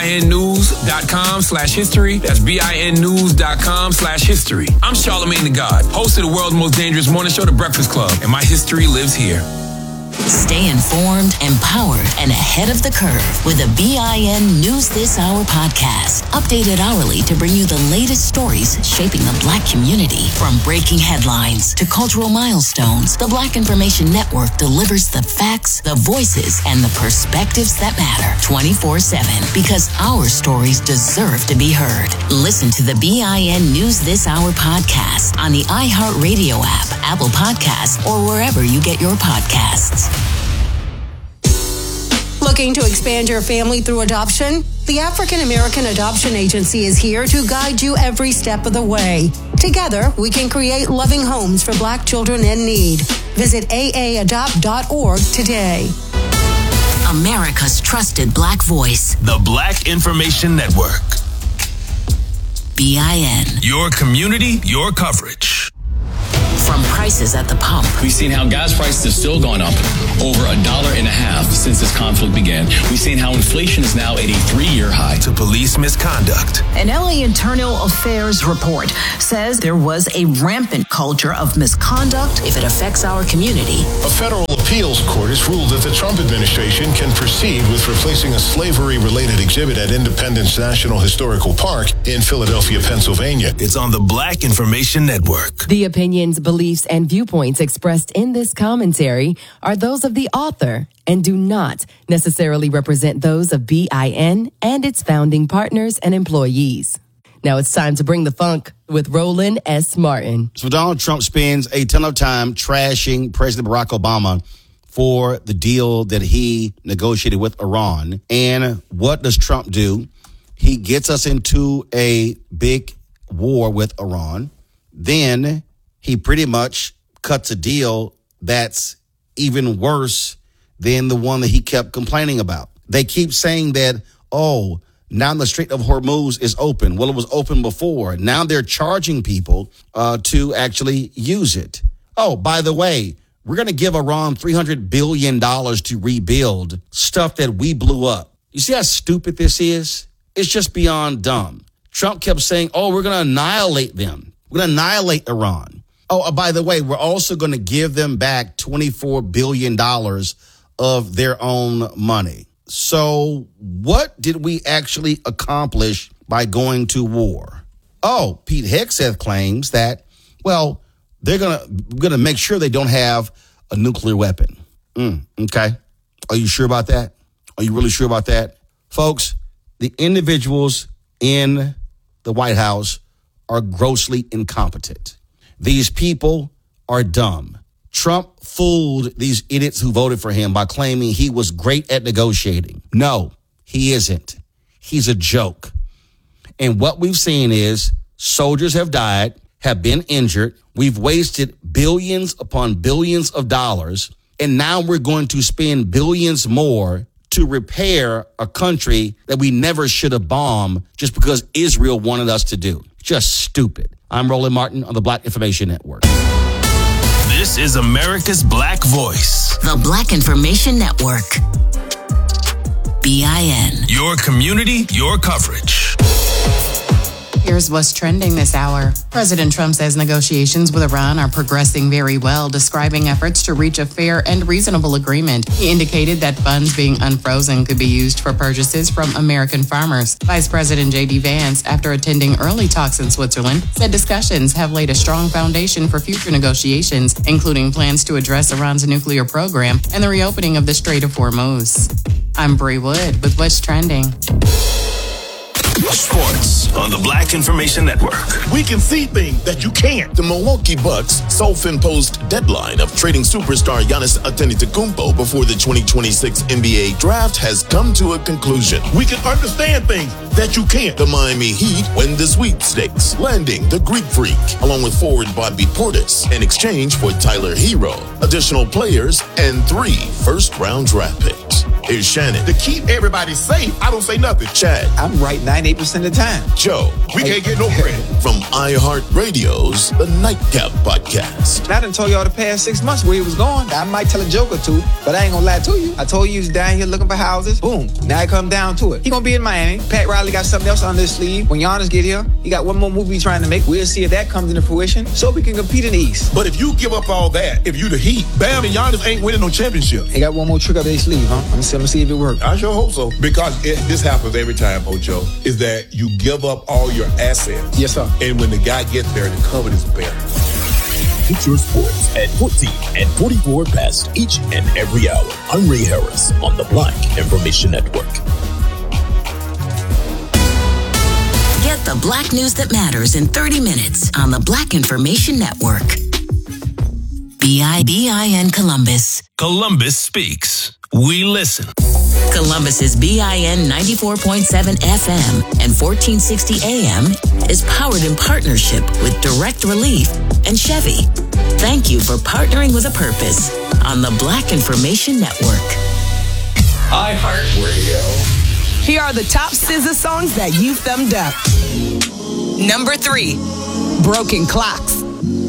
BINnews.com/history. That's BINnews.com/history. I'm Charlamagne the God, host of the world's most dangerous morning show, The Breakfast Club, and my history lives here. Stay informed, empowered, and ahead of the curve with a BIN News This Hour podcast. Updated hourly to bring you the latest stories shaping the Black community. From breaking headlines to cultural milestones, the Black Information Network delivers the facts, the voices, and the perspectives that matter 24/7 because our stories deserve to be heard. Listen to the BIN News This Hour podcast on the iHeartRadio app, Apple Podcasts, or wherever you get your podcasts. Looking to expand your family through adoption? The African American Adoption Agency is here to guide you every step of the way. Together, we can create loving homes for Black children in need. Visit aadopt.org today. America's trusted Black voice. The Black Information Network. BIN. Your community, your coverage. From prices at the pump. We've seen how gas prices have still gone up over $1.50 since this conflict began. We've seen how inflation is now at a 3-year high. To police misconduct. An LA Internal Affairs report says there was a rampant culture of misconduct. If it affects our community. A federal appeals court has ruled that the Trump administration can proceed with replacing a slavery-related exhibit at Independence National Historical Park in Philadelphia, Pennsylvania. It's on the Black Information Network. The opinions, beliefs, and viewpoints expressed in this commentary are those of the author and do not necessarily represent those of BIN and its founding partners and employees. Now it's time to bring the funk with Roland S. Martin. So Donald Trump spends a ton of time trashing President Barack Obama for the deal that he negotiated with Iran. And what does Trump do? He gets us into a big war with Iran. Then he pretty much cuts a deal that's even worse than the one that he kept complaining about. They keep saying that, now the Strait of Hormuz is open. Well, it was open before. Now they're charging people to actually use it. Oh, by the way, we're going to give Iran $300 billion to rebuild stuff that we blew up. You see how stupid this is? It's just beyond dumb. Trump kept saying, we're going to annihilate them. We're going to annihilate Iran. By the way, we're also going to give them back $24 billion of their own money. So what did we actually accomplish by going to war? Pete Hegseth claims that, they're going to make sure they don't have a nuclear weapon. Okay. Are you sure about that? Are you really sure about that? Folks, the individuals in the White House are grossly incompetent. These people are dumb. Trump fooled these idiots who voted for him by claiming he was great at negotiating. No, he isn't. He's a joke. And what we've seen is soldiers have died, have been injured. We've wasted billions upon billions of dollars. And now we're going to spend billions more to repair a country that we never should have bombed just because Israel wanted us to do. Just stupid. I'm Roland Martin on the Black Information Network. This is America's Black Voice. The Black Information Network. BIN. Your community, your coverage. Here's what's trending this hour. President Trump says negotiations with Iran are progressing very well, describing efforts to reach a fair and reasonable agreement. He indicated that funds being unfrozen could be used for purchases from American farmers. Vice President J.D. Vance, after attending early talks in Switzerland, said discussions have laid a strong foundation for future negotiations, including plans to address Iran's nuclear program and the reopening of the Strait of Hormuz. I'm Bree Wood with What's Trending. Sports on the Black Information Network. We can see things that you can't. The Milwaukee Bucks' self-imposed deadline of trading superstar Giannis Antetokounmpo before the 2026 NBA draft has come to a conclusion. We can understand things that you can't. The Miami Heat win the sweepstakes, landing the Greek Freak, along with forward Bobby Portis, in exchange for Tyler Hero, additional players, and 3 first-round draft picks. Here's Shannon. To keep everybody safe, I don't say nothing. Chad. I'm right 98% of the time. Joe. We can't get no credit. From iHeartRadio's The Nightcap Podcast. I done told y'all the past 6 months where he was going. I might tell a joke or two, but I ain't gonna lie to you. I told you he was down here looking for houses. Boom. Now it come down to it. He gonna be in Miami. Pat Riley got something else under his sleeve. When Giannis get here, he got one more movie he's trying to make. We'll see if that comes into fruition so we can compete in the East. But if you give up all that, if you the Heat, Bam and Giannis ain't winning no championship. He got one more trick up their sleeve, huh? I'm gonna see if it works. I sure hope so. Because this happens every time, Ocho, is that you give up all your assets. Yes, sir. And when the guy gets there, the cupboard is bare. Get your sports at 14 and 44 past each and every hour. I'm Ray Harris on the Black Information Network. Get the Black news that matters in 30 minutes on the Black Information Network. BIN Columbus. Columbus speaks. We listen. Columbus's BIN 94.7 FM and 1460 AM is powered in partnership with Direct Relief and Chevy. Thank you for partnering with a purpose on the Black Information Network. iHeartRadio. Here are the top SZA songs that you thumbed up. Number 3, Broken Clocks.